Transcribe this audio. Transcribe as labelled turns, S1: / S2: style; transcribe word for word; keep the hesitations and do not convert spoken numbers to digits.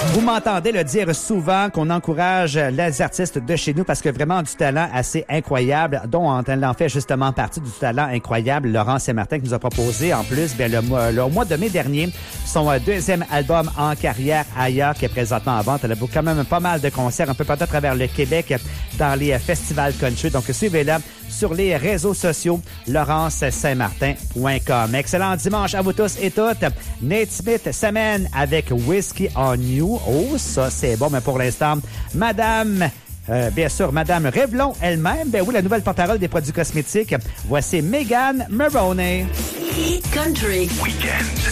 S1: Vous m'entendez le dire souvent qu'on encourage les artistes de chez nous parce que vraiment du talent assez incroyable, dont en fait justement partie du talent incroyable Laurent Saint-Martin qui nous a proposé en plus bien, le, mois, le mois de mai dernier son deuxième album en carrière ailleurs qui est présentement en vente. Elle a quand même pas mal de concerts un peu partout à travers le Québec dans les festivals country. Donc suivez-la sur les réseaux sociaux laurence saint martin point com. Excellent dimanche à vous tous et toutes. Nate Smith s'amène avec Whiskey on You. Oh, ça c'est bon, mais pour l'instant, Madame... Euh, bien sûr, Madame Revlon elle-même, ben oui, la nouvelle porte-parole des produits cosmétiques. Voici Megan Maroney.
S2: Hit Country.
S3: Weekend.